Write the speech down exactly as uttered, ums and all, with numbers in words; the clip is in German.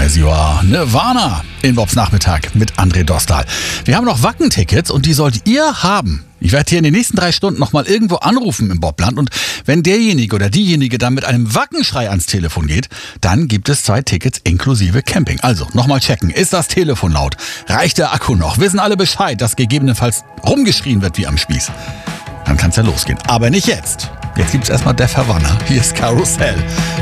As You Are. Nirvana in Bobs Nachmittag mit André Dostal. Wir haben noch Wacken-Tickets und die sollt ihr haben. Ich werde hier in den nächsten drei Stunden nochmal irgendwo anrufen im Bobland und wenn derjenige oder diejenige dann mit einem Wackenschrei ans Telefon geht, dann gibt es zwei Tickets inklusive Camping. Also nochmal checken, ist das Telefon laut? Reicht der Akku noch? Wissen alle Bescheid, dass gegebenenfalls rumgeschrien wird wie am Spieß? Dann kann es ja losgehen. Aber nicht jetzt. Jetzt gibt's erstmal der Verwanner. Hier ist Karussell.